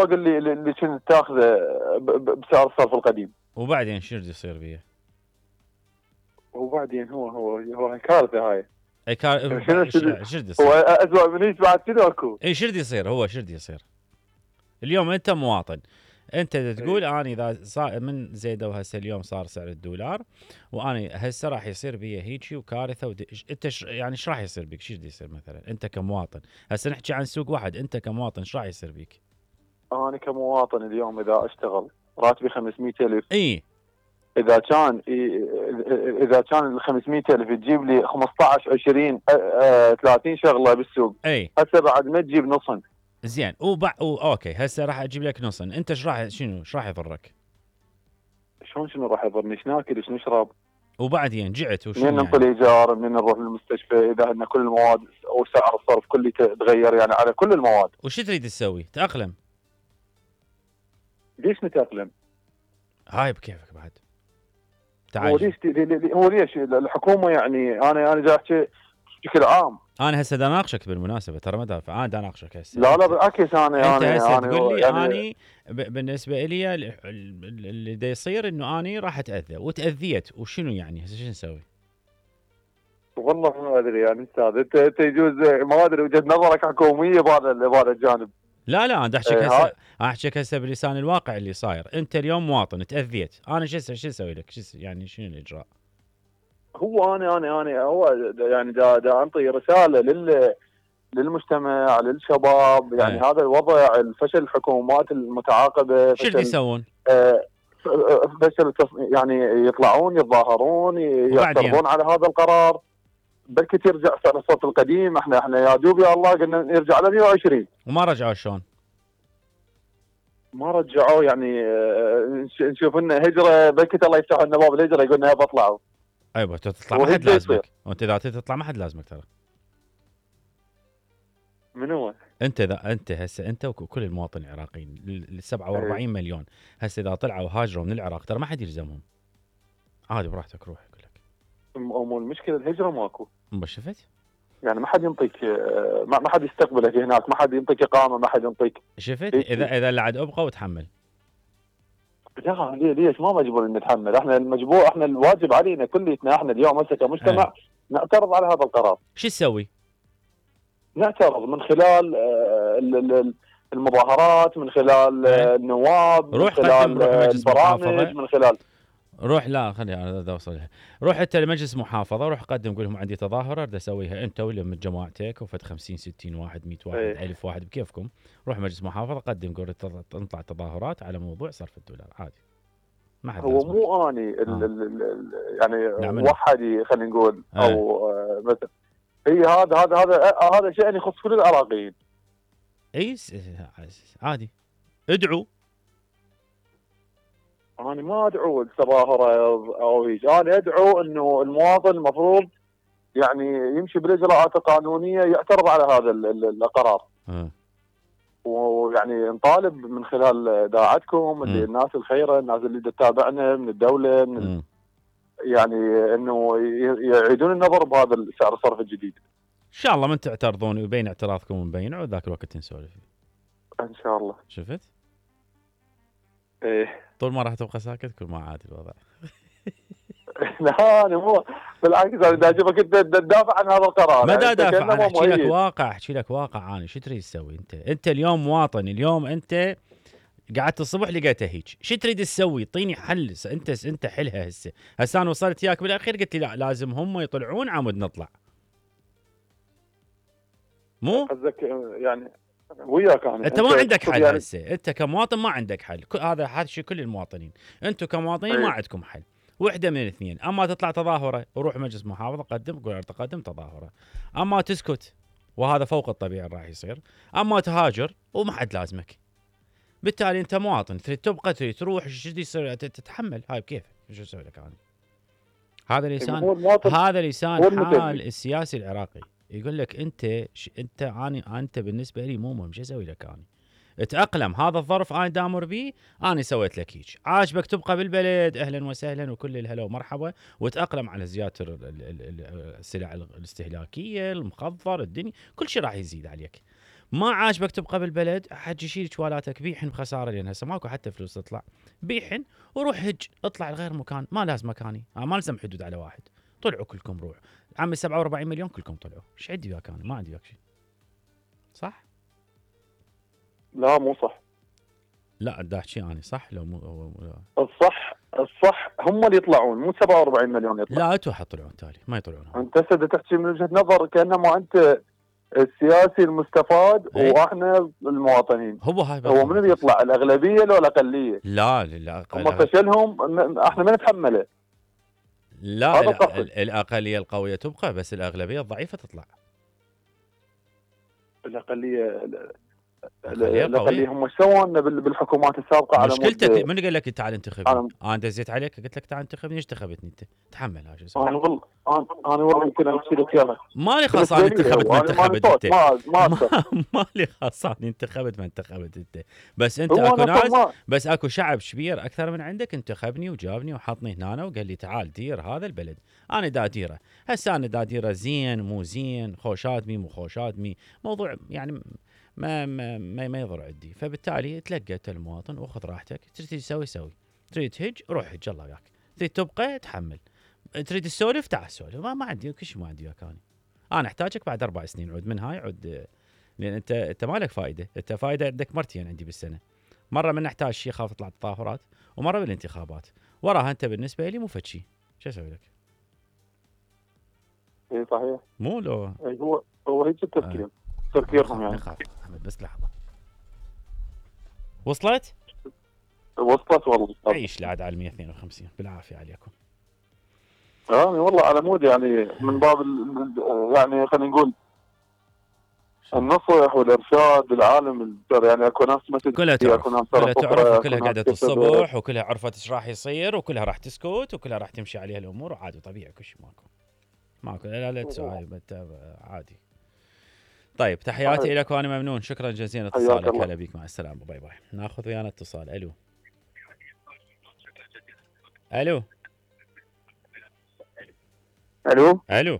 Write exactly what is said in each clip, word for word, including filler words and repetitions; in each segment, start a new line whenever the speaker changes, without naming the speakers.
فوق اللي اللي كنت تاخذه بسعر الصرف القديم.
وبعدين شو بده يصير بيه؟
وبعدين هو هو هو كارثه هاي.
اي كار شو بده يصير؟
هو اسوء من ايش بعد كذا اكو.
اي شو بده يصير؟ هو شو بده يصير؟ اليوم انت مواطن، انت تقول انا اذا صار من زيدوا هسه اليوم صار سعر الدولار وانا هسه راح يصير بي هيجي وكارثه ود... انت ش... يعني ايش راح يصير بك؟ شو بده يصير مثلا انت كمواطن؟ هسه نحكي عن سوق واحد، انت كمواطن ايش راح يصير بك؟
انا كمواطن اليوم اذا اشتغل راتبي خمسمية ألف.
اي
اذا كان اذا كان ال خمسمية ألف تجيب لي خمسطعش عشرين ثلاثين شغله بالسوق.
اي
هسه بعد ما تجيب نصن.
زين وبع... و... اوكي هسه راح اجيب لك نصن، انت ايش راح شنو ايش راح يضرك؟
شلون شنو راح يضرني؟ ايش ناكل ايش نشرب؟
وبعدين جعت وشنو
منين ننطي الايجار؟ منين نروح للمستشفى اذا ان كل المواد او سعر الصرف كله تغير يعني على كل المواد؟
وش تريد تسوي؟ تأقلم.
ليش نتأقلم؟
هاي بكيفك بعد.
هو ليش هو ليش الحكومه يعني انا انا جاي احكي بشكل عام.
انا هسه دا اناقشك بالمناسبه ترى ما دافع انا دا اناقشك هسه.
لا لا بالعكس انا
انت
انا
هسه
انا
تقول لي
يعني
اني بالنسبه لي اللي دا يصير انه اني راح اتاذى وتاذيت وشنو يعني هسه شو نسوي؟
والله ما ادري يعني استاذ انت انت يجوز ما ادري وجهه نظرك حكوميه بهذا بهذا الجانب.
لا لا انا احكيك هسه احكيك هسه بلسان الواقع اللي صاير، انت اليوم مواطن تاذيت، انا شو شو اسوي لك؟ شو يعني شنو الاجراء؟
هو انا انا انا هو يعني دا دا انطي رساله لل للمجتمع للشباب يعني
أه.
هذا الوضع الفشل الحكومات المتعاقبه
شو اللي يسوون؟
آه فشل يعني يطلعون يتظاهرون يعترضون على هذا القرار بلكي ترجع سعر الصوت القديم. احنا احنا يا دوب يا الله قلنا نرجع ل مية وعشرين
وما رجعوا. شلون؟
ما رجعوا يعني اه نشوف لنا هجره بلكي الله يفتح لنا باب الهجره يقول لنا بطلعوا.
ايوه تطلع ما حد لازمك، وانت اذا تطلع ما حد لازمك ترى.
من هو؟
انت اذا انت هسه انت وكل المواطنين العراقيين ال سبعة وأربعين مليون هسه اذا طلعوا هاجروا من العراق ترى ما حد يلزمهم. عادي براحتك روح يقول لك.
مو المشكله الهجره ماكو.
ما شفت؟
يعني ما حد ينطيك ما حد يستقبلك هناك، ما حد ينطيك اقامه، ما حد ينطيك.
شفت؟ اذا اذا اللي عاد ابقى وتحمل.
لا ليش ما مجبور نتحمل؟ احنا المجبور احنا الواجب علينا كليتنا احنا اليوم هسه كمجتمع أه. نعترض على هذا القرار.
شو تسوي؟
نعترض من خلال المظاهرات، من خلال أه. النواب،
روح
من خلال
روح
البرامج، من خلال
روح لا خلي انا اوصلها. روح انت لمجلس محافظه، روح قدم قول لهم عندي تظاهره اريد اسويها انت ولا من جماعتك وفد خمسين ستين واحد مية واحد
ايه.
ألف واحد بكيفكم. روح مجلس محافظه قدم قول نطلع تظاهرات على موضوع صرف الدولار عادي. ما حد
هو مو اني ال
آه.
ال ال يعني وحدي خلينا نقول او آه. مثلا هي هذا هذا هذا هذا شيء يخص كل العراقيين.
اي عادي ادعوا.
انا ما ادعو التظاهره او هيك، انا ادعو انه المواطن المفروض يعني يمشي بالاجراءات القانونيه يعترض على هذا القرار.
أه.
ويعني نطالب من خلال اذاعتكم اللي الناس الخيره، الناس اللي تتابعنا من الدوله من ال... يعني انه يعيدون النظر بهذا سعر الصرف الجديد.
ان شاء الله من تعترضون ويبين اعتراضكم ونبينه وذاك الوقت نسولف.
ان شاء الله.
شفت؟
ايه
طول ما راح تبقى ساكت كل ما عادي الوضع.
لا انا مو بالعكس انا دا اجيبك انت تدافع عن هذا القرار.
ما دا دافع انا احكي لك واقع احكي لك واقع انا شو تريد تسوي انت؟ انت اليوم مواطن، اليوم انت قعدت الصبح لقيته هيك، شو تريد تسوي؟ اعطيني حل انت انت حلها هسه. هسه انا وصلت وياك بالاخير قلت لي لا لازم هم يطلعون عمود نطلع. مو؟
قصدك يعني وياك انا
انت ما عندك حل يعني هسه، انت كمواطن ما عندك حل، هذا هذا شيء كل المواطنين، انتم كمواطنين ما عندكم حل. وحده من الاثنين، اما تطلع تظاهره وروح مجلس محافظه قدم قول تقدم تظاهره، اما تسكت وهذا فوق الطبيعي راح يصير، اما تهاجر وما حد لازمك. بالتالي انت مواطن تريد تبقى تريد تروح شو يصير تتحمل هاي بكيفك. شو اسوي لك انا؟ هذا لسان هذا لسان حال السياسي العراقي يقول لك انت ش... انت اني انت بالنسبه لي مو مهم. شو اسوي لك انا؟ اتأقلم، هذا الظرف انا دامر بيه، انا سويت لك هيك، عاجبك تبقى بالبلد اهلا وسهلا وكل الهلا ومرحبا، وتأقلم على زياده السلع الاستهلاكيه، المخضر، الدنيا كل شيء راح يزيد عليك. ما عاجبك تبقى بالبلد حج يشيل جوالاتك بيحن بخساره، لان هسه ماكو حتى فلوس تطلع، بيحن وروح هج، اطلع لغير مكان، ما لازم مكاني، ما لازم حدود على واحد. طلعوا كلكم روح، عمي سبعة وأربعين مليون كلكم طلعوا، ايش عندي وياك انا؟ ما عندي وياك شيء. صح؟
لا مو صح.
لا دا احكي انا صح لو مو لا.
الصح الصح هم اللي يطلعون، مو سبعة وأربعين مليون يطلع.
لا انتوا حطلعون تالي ما يطلعون.
انت هسه تحكي من وجهه نظر كانما انت السياسي المستفاد
ايه؟
واحنا المواطنين.
هو هاي
هو من اللي يطلع، الاغلبيه لو الاقليه؟
لا لا
هم فشلهم احنا ما نتحمله.
لا الاقليه القويه تبقى، بس الاغلبيه الضعيفه تطلع.
الاقليه الاقليه هم ايش سووا بالحكومات السابقه؟ على
مشكلتك من قال لك تعال انتخبني؟ انا دزيت عليك قلت لك تعال انتخبني، ايش انتخبتني انت؟ تحمل هذا شو
انا والله انا والله يمكن امشي لك اياها.
مالي خاص انا انتخبت ما انتخبت انت.
ما ما
مالي خاص انا انتخبت ما انتخبت انت، بس انت اكو ناس، بس اكو شعب كبير اكثر من عندك انتخبني وجابني وحطني هنا وقال لي تعال دير هذا البلد. انا دا اديره، هسه انا دا اديره زين مو زين، خوش ادمي مو خوش ادمي، موضوع يعني ما ما ما, ما يضر عندي. فبالتالي تلقى المواطن وخذ راحتك، تريد تسوي سوي، تريد تهج روح هج الله وياك، تريد تبقى تحمل، تريد تسولف تعال سولف، ما, ما عندي كل شيء ما عندي وياك. انا انا احتاجك بعد اربع سنين عود من هاي عود، لان انت انت ما لك فائده، انت فائده عندك مرتين عندي بالسنه، مره من نحتاج شيء خاف تطلع تظاهرات، ومره بالانتخابات، وراها انت بالنسبه لي مو فد شيء، شو اسوي لك؟
اي صحيح
مو لو
اي هو هو هيك التفكير. آه. تفكيرهم يعني.
نخاف احمد بس لحظه. وصلت؟
وصلت والله.
عيش لعد على مية واثنين وخمسين بالعافيه عليكم.
اه والله على مود يعني من باب يعني خلينا نقول النصح والارشاد العالم، يعني اكو ناس مثل
كلها تعرف كلها تعرف وكلها قعدت الصبح وكلها عرفت ايش راح يصير وكلها راح تسكت وكلها راح تمشي عليها الامور وعادي طبيعي كل شيء ماكو ماكو لا لا تسوي عادي. طيب تحياتي لك وانا ممنون، شكرا جزيلا اتصالك، هلا بيك مع السلامه باي باي. ناخذ ويانا اتصال. الو الو
الو
الو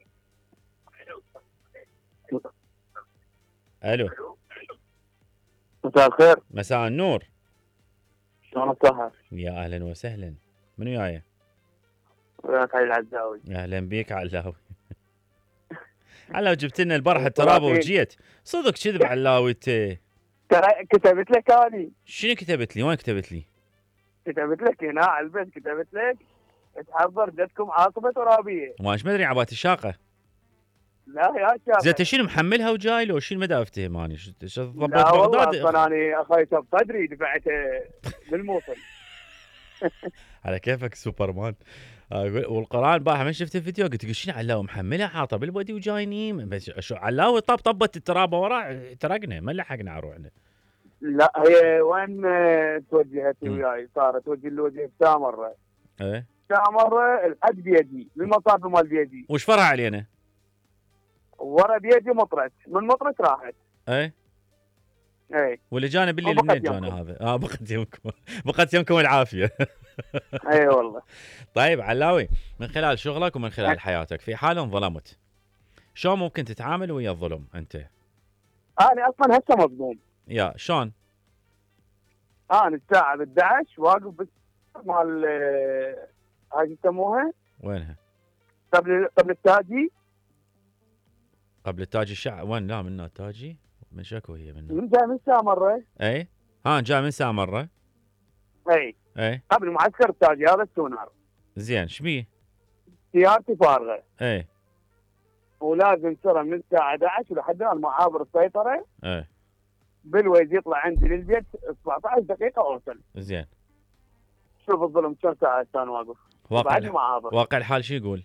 الو
مساء الخير.
مساء النور.
شلون الصحة؟
يا اهلا وسهلا. من وياي؟
وياك علي العزاوي.
اهلا بيك علاوي. علاوي جبت لنا البارحه الترابه وجيت صدق كذب علاوي انت.
ترى كتبت لك اني.
شنو كتبت لي؟ وين كتبت لي؟
كتبت لك هنا على البيت، كتبت لك تحضر جدكم عاصفه ترابيه.
واش ما ادري عبات الشاقه.
لا يا شاقه.
زين انت شنو محملها وجاي لو شنو؟ ما دا افتهم اني شو ضبط
لا
بغداد.
والله انا اخذته بقدري دفعته بالموصل.
على كيفك سوبرمان. والقران بارحه ما شفت الفيديو قلت لك شنو علاوي محملها حاطه بالبودي وجايني، بس شو علاوي طب طبت الترابه ورا ترقنا ما لحقنا على روحنا.
لا هي وين توجهت وياي؟ صارت توجه الوجه سامره.
ايه
سامره لحد بيدي من المصافي مال بيدي.
وش فرع علينا؟
ورا بيدي مطرت، من مطرت راحت.
ايه
ايه
واللي جانا بالليل منين جانا هذا؟ اه بقت يومكم بقت يومكم العافيه.
اي أيوة والله.
طيب علاوي، من خلال شغلك ومن خلال حياتك في حال انظلمت شلون ممكن تتعامل ويا الظلم انت؟
انا اصلا هسه مظلوم.
يا شلون؟
انا الساعه بالدعش واقف بس مال هاي يسموها
وينها؟
قبل قبل التاجي.
قبل التاجي الشعب وين؟ لا منها التاجي من شكو هي منها؟
من جاي من سامره.
اي ها جاي من سامره.
اي
اي
قبل معسكر التاجي هذا السونار.
زين شبيه؟
سيارتي فارغه.
اي
ولازم ترى من الساعه احد عشر لحد الان ما عابر السيطره.
اي
بالويز يطلع عندي للبيت سبعة عشر دقيقه اوصل.
زين
شوف الظلم كم ساعه كان واقف.
واقع الح... واقع الحال شو يقول؟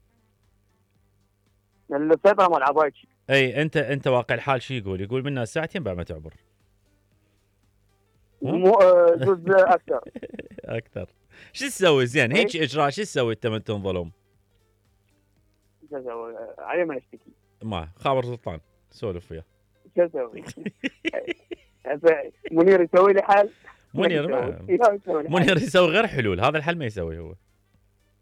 السيطره مال عبايتي.
اي انت انت واقع الحال شو يقول؟ يقول منا ساعتين بعد ما تعبر.
مو جزء اكثر.
اكثر. شو تسوي زين هيك اجراء شو تسوي انت من تنظلم؟
شو اسوي؟ علي ما اشتكي.
ما خابر سلطان سولف وياه.
شو اسوي؟ منير يسوي لي حل.
منير ما منير يسوي غير حلول، هذا الحل ما يسوي هو.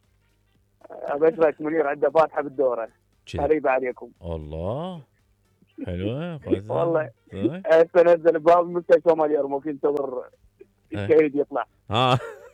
ابشرك منير عنده فاتحه بالدوره. قريبه عليكم.
الله. حلوه
والله هسه نزل باب المستشفى مال يرموك ينتظر الشهيد يطلع.
ها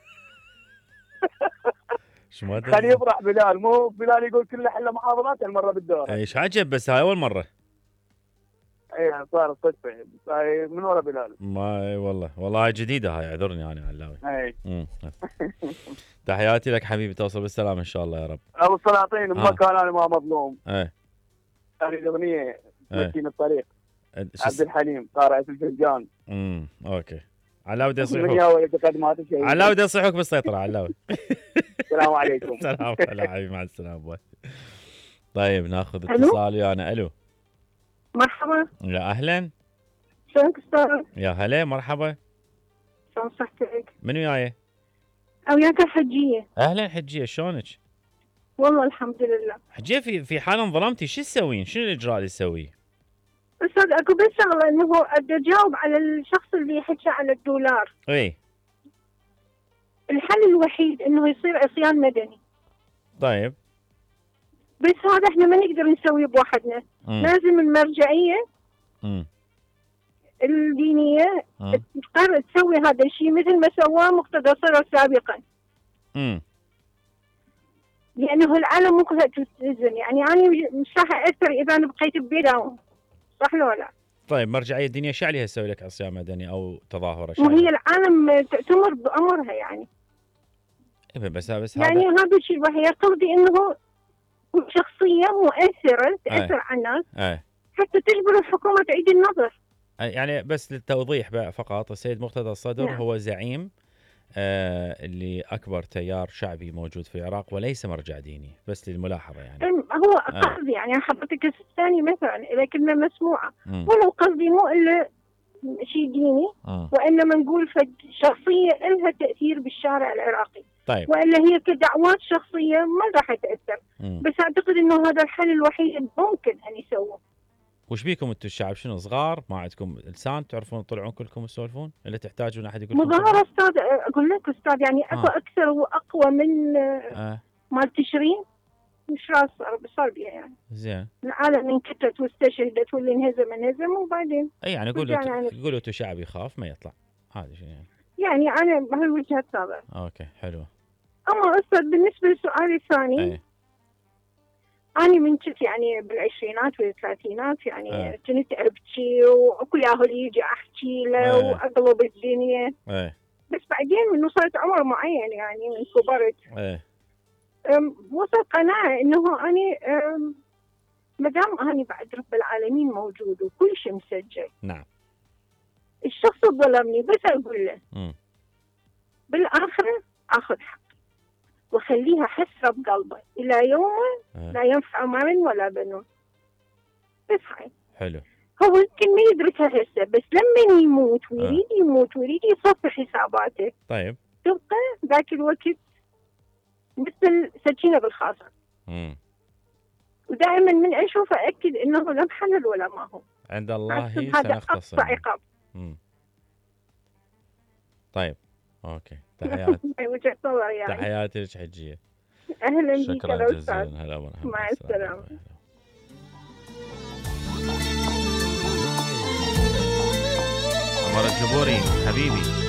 خليه يفرح بلال، مو بلال يقول كل حله محاضرات المره بالدوره.
ايش عجب، بس هاي اول مره.
اي صار صدفه هاي من ورا بلال.
ما اي والله والله هاي جديده، هاي اعذرني انا علاوي.
اي
تحياتي لك حبيبي، توصل بالسلامه ان شاء الله يا رب.
ابو السلاطين ما كان انا ما مظلوم.
ايه
هذه اغنيه تمشيني الطريق. عبد الحليم قارئة الفنجان.
امم اوكي. علاوي بدي اصيحوك. علاوي بدي اصيحوك بالسيطره علاوي.
السلام عليكم.
السلام عليكم حبيبي، مع السلامه. طيب ناخذ اتصال ويانا. الو
مرحبا.
يا اهلا.
شلونك استاذ؟
يا هلا مرحبا.
شلون صحتك؟
من وياي؟
وياك الحجيه.
اهلا حجيه، شلونك؟
والله الحمد لله.
حجيه في في حال انظلمتي شو تسوين؟ شنو الاجراء اللي تسويه؟
استاذ اكو بس شغله، انه بدي اجاوب على الشخص اللي حكى على الدولار.
اي
الحل الوحيد انه يصير عصيان مدني.
طيب
بس هذا احنا ما نقدر نسويه بوحدنا. مم. لازم المرجعيه
مم.
الدينيه تقرر تسوي هذا الشيء مثل ما سواه مقتدى صدر سابقا.
امم
لانه العالم مو كلها تلتزم، يعني انا مش راح اثر اذا انا بقيت ببيداون، صح لو لا؟
طيب مرجعيه الدينيه شو عليها تسوي لك عصيان مدني او تظاهره؟
وهي العالم تأتمر بامرها يعني.
ايه بس بس
يعني
هذا
هذا الشيء الوحيد قصدي انه شخصيه مؤثره تاثر
أي.
على الناس
أي.
حتى تجبر الحكومه تعيد النظر.
يعني بس للتوضيح بقى فقط، السيد مقتدى الصدر
نعم.
هو زعيم آه اللي اكبر تيار شعبي موجود في العراق وليس مرجع ديني، بس للملاحظه يعني.
هو قصدي آه. يعني حضرتك الثاني مثلا اذا كلمه مسموعه،
م.
ولو قصدي مو الا شيء ديني م. وانما نقول فد شخصيه لها تاثير بالشارع العراقي.
طيب.
والا هي كدعوات شخصيه ما راح تاثر. م. بس اعتقد انه هذا الحل الوحيد ممكن ان يسووه.
وش بيكم انتم الشعب؟ شنو صغار ما عندكم لسان تعرفون تطلعون كلكم تسولفون؟ الا تحتاجون احد يقول لكم
مظاهره استاذ؟ اقول لك استاذ يعني اكو آه. اكثر واقوى من
آه.
مال تشرين. مش راس صار بيها يعني.
زين.
العالم انكتت واستشهدت واللي انهزم انهزم وبعدين.
اي يعني قولوا يعني قولوا انتم شعب يخاف ما يطلع. هذا شيء يعني.
يعني انا بهالوجهه نظر.
اوكي حلو.
اما استاذ بالنسبه للسؤال الثاني.
أي.
أنا من كنت يعني بالعشرينات والثلاثينات يعني كنت أبكي وأكو ياهل يجي أحكي له وأقلب الدنيا.
أي.
بس بعدين من وصلت عمر معين يعني من كبرت.
أي.
وصل قناعة إنه أنا ما دام أنا بعد رب العالمين موجود وكل شيء مسجل.
نعم.
الشخص ظلمني بس أقول له.
م.
بالآخرة أخذ حق. وخليها حسرة بقلبه إلى يوم أه. لا ينفع مال ولا بنون. بس هاي
حلو.
هو يمكن ما يدركها هسه، بس لما يموت ويريد أه. يموت ويريد يصفي حساباته.
طيب.
تبقى ذاك الوقت مثل سكينة بالخاصر.
امم
ودائما من أشوفه أكد إنه لا محلل ولا ما هو.
عند الله
هذا أقصى عقاب.
امم طيب. اوكي تحياتي.
وجهة نظر يعني.
تحياتي لك حجيه.
اهلا بك.
شكرا جزيلا. هلا ومرحبا.
مع السلامه.
عمر الجبوري حبيبي.